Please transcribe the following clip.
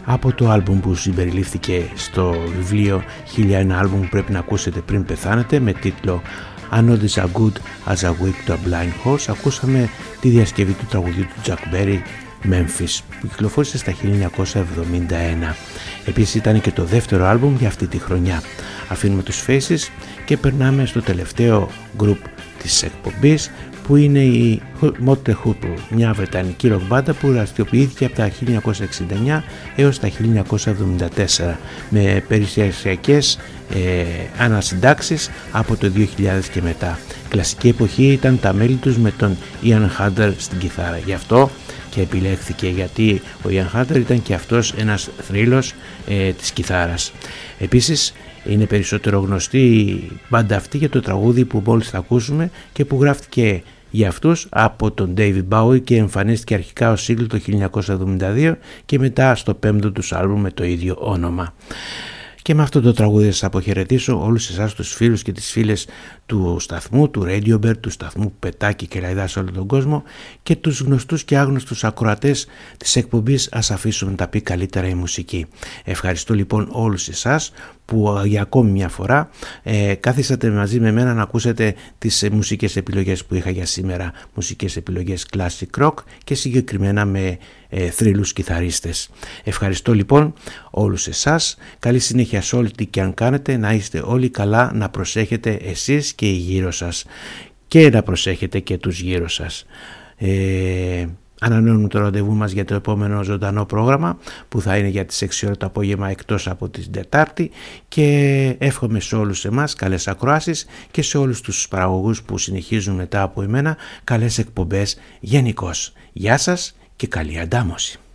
από το άλμπουμ που συμπεριλήφθηκε στο βιβλίο 1001 άλμπουμ που πρέπει να ακούσετε πριν πεθάνετε, με τίτλο I know this are good as a whip to a blind horse. Ακούσαμε τη διασκευή του τραγουδιού του Jack Berry, Memphis, που κυκλοφόρησε στα 1971. Επίσης ήταν και το δεύτερο άλμπουμ για αυτή τη χρονιά. Αφήνουμε τους Faces και περνάμε στο τελευταίο group της εκπομπής, που είναι η Motley Crue, μια βρετανική ροκ μπάντα που δραστηριοποιήθηκε από τα 1969 έως τα 1974 με περισσιακές ανασυντάξεις από το 2000 και μετά. Κλασική εποχή ήταν τα μέλη τους με τον Ian Hunter στην κιθάρα. Γι' αυτό και επιλέχθηκε, γιατί ο Ian Hunter ήταν και αυτός ένας θρύλος της κιθάρας. Επίσης είναι περισσότερο γνωστή η μπάντα αυτή για το τραγούδι που μόλις θα ακούσουμε και που γράφτηκε για αυτούς από τον David Bowie και εμφανίστηκε αρχικά ως single το 1972 και μετά στο πέμπτο τους άλμπουμ με το ίδιο όνομα. Και με αυτό το τραγούδι σας αποχαιρετήσω όλους εσάς τους φίλους και τις φίλες του σταθμού, του Radio Bird, του σταθμού που πετάει και λαϊδά σε όλο τον κόσμο, και τους γνωστούς και άγνωστους ακροατές της εκπομπής «Ας αφήσουμε να τα πει καλύτερα η μουσική». Ευχαριστώ λοιπόν όλους εσάς που για ακόμη μια φορά κάθισατε μαζί με μένα να ακούσετε τις μουσικές επιλογές που είχα για σήμερα, μουσικές επιλογές classic rock και συγκεκριμένα με θρύλους κιθαρίστες. Ευχαριστώ λοιπόν όλους εσάς, καλή συνέχεια σε όλη τι και αν κάνετε, να είστε όλοι καλά, να προσέχετε εσείς και οι γύρω σας και να προσέχετε και τους γύρω σας. Ανανεώνουμε το ραντεβού μας για το επόμενο ζωντανό πρόγραμμα που θα είναι για τις 6 ώρα το απόγευμα εκτός από την Τετάρτη, και εύχομαι σε όλους εμάς καλές ακροάσεις και σε όλους τους παραγωγούς που συνεχίζουν μετά από εμένα καλές εκπομπές γενικώς. Γεια σας και καλή αντάμωση.